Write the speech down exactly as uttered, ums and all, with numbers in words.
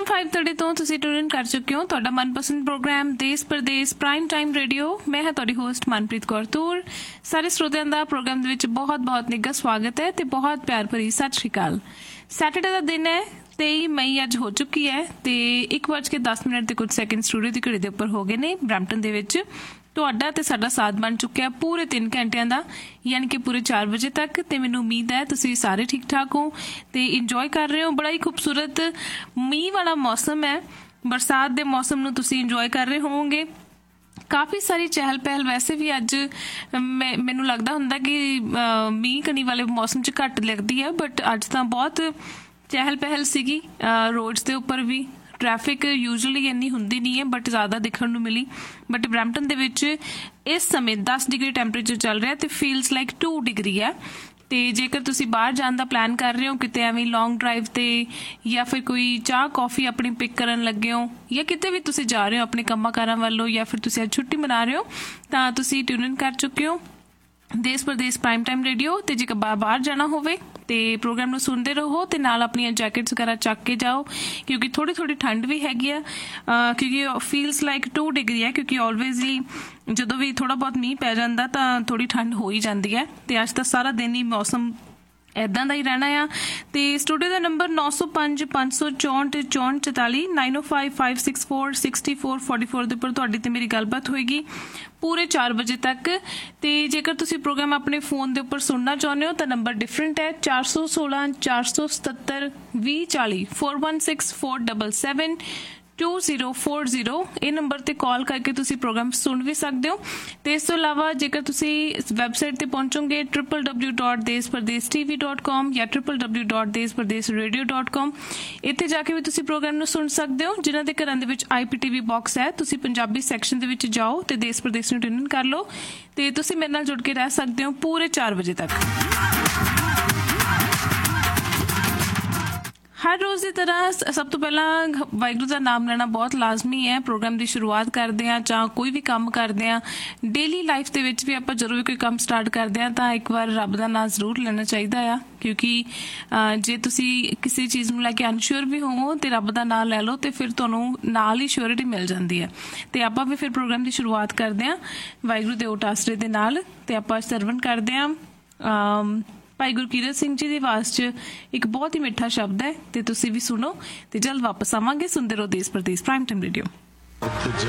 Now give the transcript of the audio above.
Five thirty तो तुसीं tune in कर चुके हो तुहाडा मनपसंद प्रोग्राम देश परदेश प्राइम टाइम रेडियो। मैं है तुहाडी होस्ट मनप्रीत कौर तूर। सारे श्रोतिਆਂ ਦਾ प्रोग्राम ਦੇ ਵਿੱਚ बहुत बहुत निघा स्वागत है ਤੇ बहुत प्यार भरी सत श्री अकाल। सैटरडे ਦਾ दिन है तेई मई अज हो चुकी है ਤੇ एक वज के दस मिनट ਤੇ ਕੁਝ ਸੈਕਿੰਡ ਸਟੂਡੀਓ ਦੀ ਘੜੀ ਦੇ ਉੱਪਰ ਹੋ ਗਏ ਨੇ ਬਰੈਂਪਟਨ ਦੇ ਵਿੱਚ। ਤੁਹਾਡਾ ਤੇ ਸਾਡਾ ਸਾਥ ਬਣ ਚੁੱਕਿਆ ਪੂਰੇ तीन ਘੰਟਿਆਂ ਦਾ यानी कि पूरे चार बजे तक। ਤੇ ਮੈਨੂੰ ਉਮੀਦ ਹੈ ਤੁਸੀਂ ਸਾਰੇ ਠੀਕ ਠਾਕ ਹੋ ਤੇ ਇੰਜੋਏ ਕਰ ਰਹੇ ਹੋ। ਬੜਾ ਹੀ ਖੂਬਸੂਰਤ ਮੀਂਹ ਵਾਲਾ ਮੌਸਮ ਹੈ, ਬਰਸਾਤ ਦੇ ਮੌਸਮ ਨੂੰ ਤੁਸੀਂ ਇੰਜੋਏ ਕਰ ਰਹੇ ਹੋਵੋਗੇ। ਕਾਫੀ ਸਾਰੀ ਚਹਿਲ ਪਹਿਲ ਵੈਸੇ ਵੀ ਅੱਜ ਮੈਂ ਮੈਨੂੰ ਲੱਗਦਾ ਹੁੰਦਾ ਕਿ ਮੀਂਹ ਕਣੀ ਵਾਲੇ ਮੌਸਮ 'ਚ ਘੱਟ ਲੱਗਦੀ ਹੈ, ਬਟ ਅੱਜ ਤਾਂ ਬਹੁਤ ਚਹਿਲ ਪਹਿਲ ਸੀਗੀ ਰੋਡਸ ਦੇ ਉੱਪਰ ਵੀ। ट्रैफिक यूजली इन्नी हुंदी नहीं है बट ज़्यादा दिखने को मिली। बट ब्रैम्पटन दे विच इस समय दस डिग्री टैंपरेचर चल रहा है तो फील्स लाइक टू डिग्री है। तो जेकर तुसी बाहर जाने का प्लान कर रहे हो किते एवें लॉन्ग ड्राइव ते या फिर कोई चाह कॉफ़ी अपनी पिक करन लगे हो या किते भी तुसी जा रहे हो अपने कम्मां कारां वालों या फिर तुसी अज छुट्टी मना रहे हो तां तुसी ट्यून इन कर चुके हो देश प्रदेश प्राइम टाइम रेडियो। तो जे बाहर जाना होवे तो प्रोग्राम में सुनते रहो तो नाल अपनी जैकेट्स वगैरह चक के जाओ क्योंकि थोड़ी थोड़ी ठंड भी हैगी है। क्योंकि फील्स लाइक टू डिग्री है क्योंकि ऑलवेज ही जो भी थोड़ा बहुत मीह पै जाता तो थोड़ी ठंड हो ही जाती है। तो अज तो सारा दिन ही मौसम इदां दा ही रहना आ। तो स्टूडियो का नंबर नौ सौ पाँच पाँच सौ चौंठ चौंठ चौताली नाइन ओ five five six four sixty four forty four के उपर तुहाडी ते मेरी गलबात होएगी पूरे चार बजे तक। तो जेकर तुसी प्रोग्राम अपने फोन के उपर सुनना चाहते हो तो नंबर डिफरेंट है चार सौ सोलह चार सौ सतहत्तर भी चाली four one six four double seven two zero four zero ये नंबर ते कॉल करके तुसी प्रोग्राम सुन भी सकते हो। तो इस तो अलावा जेकर तुसी वैबसाइट ते पहुंचोगे ट्रिपल डबल्यू डॉट देश प्रदेश टी वी डॉट कॉम या ट्रिपल डबल्यू डॉट देश प्रदेश रेडियो डॉट कॉम इत्थे जाके भी तुसी प्रोग्राम नूं सुन सकते हो। जिन्हां दे घरां दे विच I P T V box है तुसी पंजाबी सैक्शन दे विच जाओ ते देश प्रदेश नूं ट्यून इन कर लो ते तुसी मेरे नाल जुड़ के रह सकते हो पूरे चार बजे तक। हर रोज़ की तरह सब तो पहला वाहिगुरू का नाम लेना बहुत लाजमी है। प्रोग्राम की शुरुआत करते हैं चाहे कोई भी काम करते हैं डेली लाइफ के विच भी आप जो भी कोई काम स्टार्ट करते हैं तो एक बार रब का नाम जरूर लेना चाहिए आ क्योंकि जे तुसी किसी चीज़ में लैके अनश्योर भी हो तो रब का नाम लै लो तो फिर तुहानूं नाल ही श्योरिटी मिल जाती है। तो आप भी फिर प्रोग्राम की शुरुआत करते हैं वाहिगुरू के ओट आसरे के नाल ते आप सरवण करते हैं भाई गुरकीरत सिंह जी की आवाज़ च एक बहुत ही मिठा शब्द है तो तुसी भी सुनो। तो जल्द वापस आवांगे सुनते रहो देश प्रदेश प्राइम टाइम रेडियो।